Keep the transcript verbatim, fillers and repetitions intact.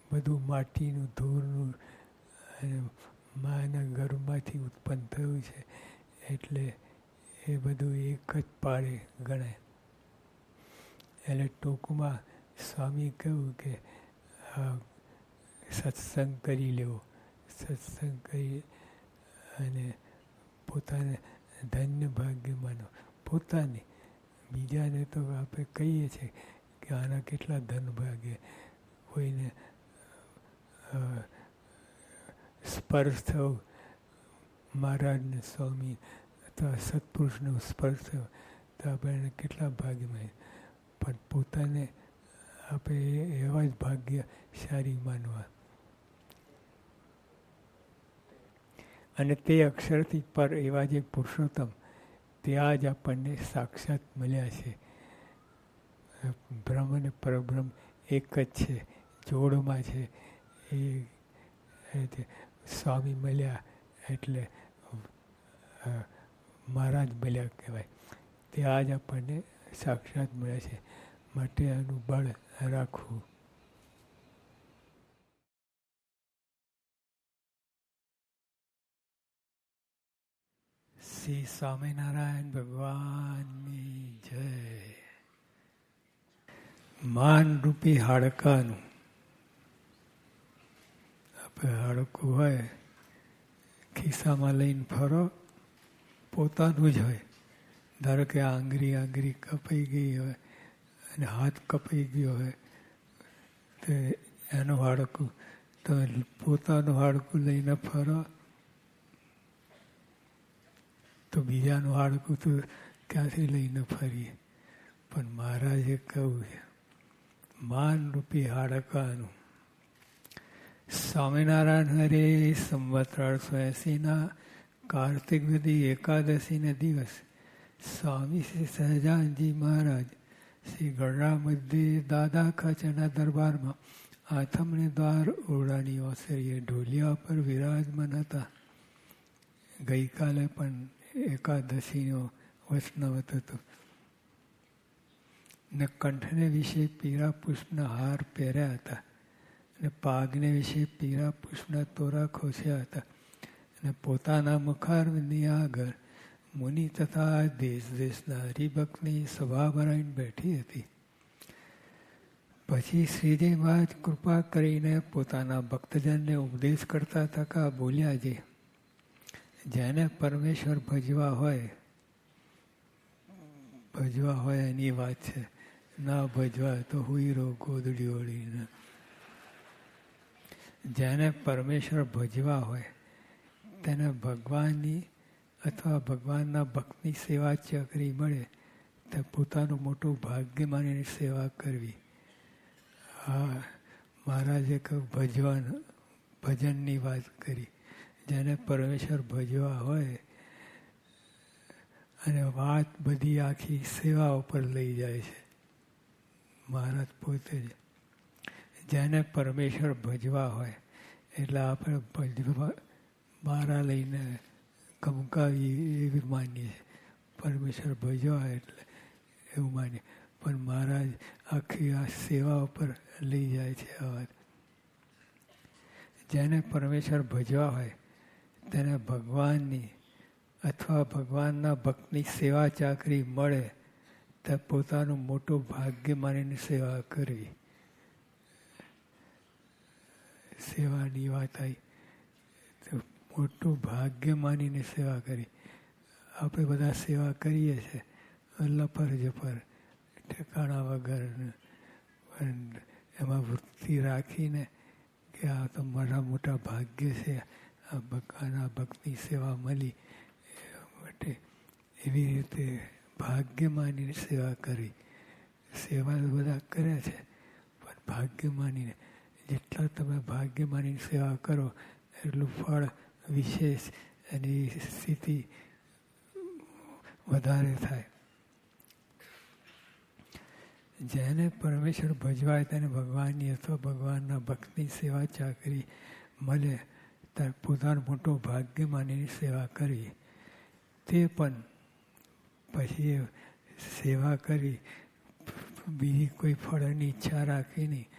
બધું માટીનું ધૂળનું અને માના ગર્ભમાંથી ઉત્પન્ન થયું છે એટલે એ બધું એક જ પાળે ગણાય. એટલે ટૂંકમાં સ્વામી કહ્યું કે સત્સંગ કરી લેવો, સત્સંગ કરી અને પોતાને ધન્ય ભાગ્ય માનો. પોતાને બીજાને તો આપણે કહીએ છીએ કે આના કેટલા ધન ભાગ્ય, કોઈને સ્પર્શ થયો મહારાજને સ્વામી અથવા સત્પુરુષનો સ્પર્શ થયો તો આપણે એને કેટલા ભાગ્યમાં, પણ પોતાને આપણે એવા જ ભાગ્યશાળી માનવા. અને તે અક્ષરથી પર એવા જે પુરુષોત્તમ ત્યાં જ આપણને સાક્ષાત મળ્યા છે. બ્રહ્મ અને પરબ્રહ્મ એક જ છે, જોડમાં છે. એ સ્વામી મળ્યા એટલે મહારાજ મળ્યા કહેવાય. ત્યાં જ આપણને સાક્ષાત મળ્યા છે. માટે આનું બળ રાખવું. શ્રી સ્વામિનારાયણ ભગવાનની જય. માનરૂપી હાડકાનું, આપણે હાડકું હોય ખિસ્સામાં લઈને ફરો, પોતાનું જ હોય. ધારો કે આંગળી આંગળી કપાઈ ગઈ હોય અને હાથ કપાઈ ગયો હોય તો એનું હાડકું, તો પોતાનું હાડકું લઈને ફરો તો બીજાનું હાડકું તો ક્યાંથી લઈને ફરીએ. પણ મહારાજે કહ્યું છે માનરૂપી હાડકાનું. સ્વામિનારાયણ હરે સંવત ત્રણસો એંસીના કાર્તિક વદી એકાદશીના દિવસ સ્વામી શ્રી સહજાનંદજી મહારાજ શ્રી ગઢડા મધ્યે દાદા ખાચરના દરબારમાં આથમને દ્વાર ઓરડાની ઓસરીએ ઢોલિયા પર વિરાજમાન હતા. ગઈકાલે પણ એકાદશીનો વૈષ્ણવત હતો ને કંઠને વિશે પીળા પુષ્પના હાર પહેર્યા હતા અને પાગને વિશે પીળા પુષ્પના તોરા ખોસ્યા હતા અને પોતાના મુખારવિંદની આગળ મુનિ તથા દેશ દેશના હરિભક્તની સભા ભરાઈને બેઠી હતી. પછી શ્રીજી મહારાજ કૃપા કરીને પોતાના ભક્તજનને ઉપદેશ કરતા થકા બોલ્યા છે, જેને પરમેશ્વર ભજવા હોય, ભજવા હોય એની વાત છે, ના ભજવા તો હુઈ રહો ગોદડી ઓળીને. જેને પરમેશ્વર ભજવા હોય તેને ભગવાનની અથવા ભગવાનના ભક્તની સેવા ચકરી મળે તો પોતાનું મોટું ભાગ્ય માનીને સેવા કરવી. હા, મહારાજે કહ્યું ભજવાન ભજનની વાત કરી. જેને પરમેશ્વર ભજવા હોય અને વાત બધી આખી સેવા ઉપર લઈ જાય છે. મહારાજ પોતે જ જેને પરમેશ્વર ભજવા હોય એટલે આપણે ભજવા મારા લઈને ગમકાવી એવી માનીએ. પરમેશ્વર ભજવા એટલે એવું માનીએ. પણ મહારાજ આખી આ સેવા ઉપર લઈ જાય છે આ વાત. જેને પરમેશ્વર ભજવા હોય તેને ભગવાનની અથવા ભગવાનના ભક્તની સેવા ચાકરી મળે તો પોતાનું મોટું ભાગ્ય માનીને સેવા કરવી. સેવાની વાત આવી તો મોટું ભાગ્ય માનીને સેવા કરી. આપણે બધા સેવા કરીએ છીએ લપર જપર ઠેકાણા વગર, એમાં વૃત્તિ રાખીને કે આ તો મારા મોટા ભાગ્ય છે, આ ભગવાનના ભક્તની સેવા મળી માટે એવી રીતે ભાગ્ય માનીને સેવા કરી. સેવા બધા કરે છે પણ ભાગ્ય માનીને. જેટલા તમે ભાગ્ય માનીને સેવા કરો એટલું ફળ વિશેષ એની સ્થિતિ વધારે થાય. જેને પરમેશ્વર ભજવાય તેને ભગવાનની અથવા ભગવાનના ભક્તની સેવા ચાકરી મળે ત્યારે પોતાનું મોટું ભાગ્ય માનીને સેવા કરવી. તે પણ પછી સેવા કરી બીજી કોઈ ફળની ઈચ્છા રાખી નહીં,